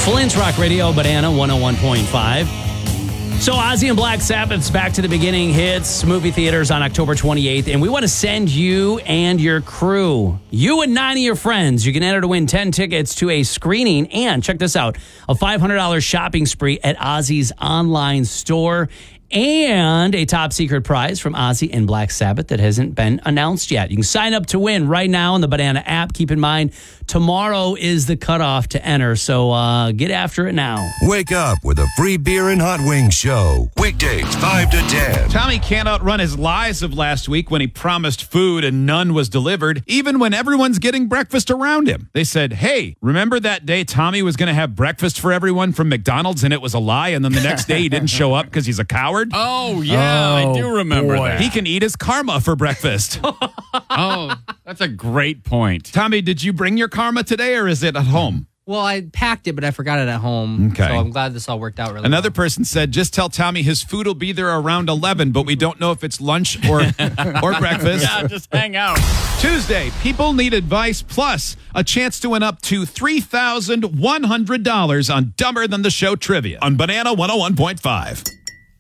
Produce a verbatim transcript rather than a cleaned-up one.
Flint's Rock Radio, Banana one oh one point five. So Ozzy and Black Sabbath's Back to the Beginning hits movie theaters on October twenty-eighth, and we want to send you and your crew, you and nine of your friends. You can enter to win ten tickets to a screening, and check this out, a five hundred dollars shopping spree at Ozzy's online store, and a top secret prize from Ozzy and Black Sabbath that hasn't been announced yet. You can sign up to win right now on the Banana app. Keep in mind, tomorrow is the cutoff to enter, so uh, get after it now. Wake up with a free beer and hot wings show. Weekdays, five to ten. Tommy can't outrun his lies of last week when he promised food and none was delivered, even when everyone's getting breakfast around him. They said, hey, remember that day Tommy was going to have breakfast for everyone from McDonald's and it was a lie, and then the next day he didn't show up because he's a coward? Oh, yeah, Oh, I do remember boy. that. He can eat his karma for breakfast. Oh, that's a great point. Tommy, did you bring your karma today, or is it at home? Well, I packed it, but I forgot it at home. Okay. So I'm glad this all worked out really Another well. person said, just tell Tommy his food will be there around eleven, but we don't know if it's lunch or, or breakfast. Yeah, just hang out. Tuesday, people need advice, plus a chance to win up to three thousand one hundred dollars on Dumber Than the Show trivia on Banana one oh one point five.